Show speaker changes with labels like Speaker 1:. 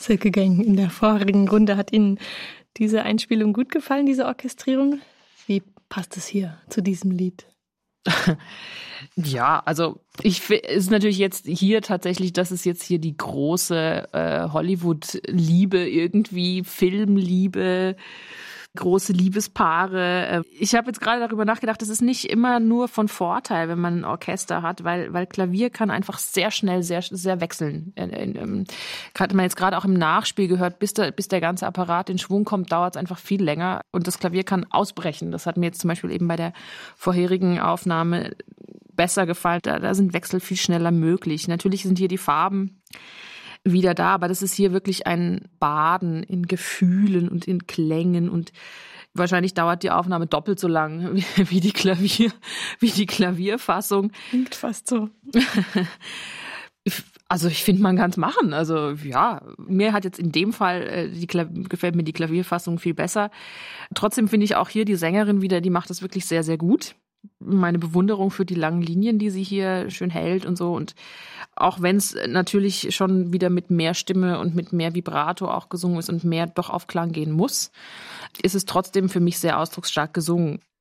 Speaker 1: Silke Gang, in der vorigen Runde hat Ihnen diese Einspielung gut gefallen, diese Orchestrierung? Wie passt es hier zu diesem Lied?
Speaker 2: Ja, also ist natürlich jetzt hier tatsächlich, das ist jetzt hier die große Hollywood-Liebe irgendwie, Filmliebe, große Liebespaare. Ich habe jetzt gerade darüber nachgedacht, es ist nicht immer nur von Vorteil, wenn man ein Orchester hat, weil Klavier kann einfach sehr schnell, sehr, sehr wechseln. Hat man jetzt gerade auch im Nachspiel gehört, bis der ganze Apparat in Schwung kommt, dauert es einfach viel länger. Und das Klavier kann ausbrechen. Das hat mir jetzt zum Beispiel eben bei der vorherigen Aufnahme besser gefallen. Da sind Wechsel viel schneller möglich. Natürlich sind hier die Farben wieder da, aber das ist hier wirklich ein Baden in Gefühlen und in Klängen und wahrscheinlich dauert die Aufnahme doppelt so lang wie die Klavierfassung.
Speaker 1: Klingt fast so.
Speaker 2: Also ich finde, man kann es machen. Also ja, mir hat jetzt in dem Fall gefällt mir die Klavierfassung viel besser. Trotzdem finde ich auch hier die Sängerin wieder, die macht das wirklich sehr, sehr gut. Meine Bewunderung für die langen Linien, die sie hier schön hält und so. Und auch wenn es natürlich schon wieder mit mehr Stimme und mit mehr Vibrato auch gesungen ist und mehr doch auf Klang gehen muss, ist es trotzdem für mich sehr ausdrucksstark gesungen.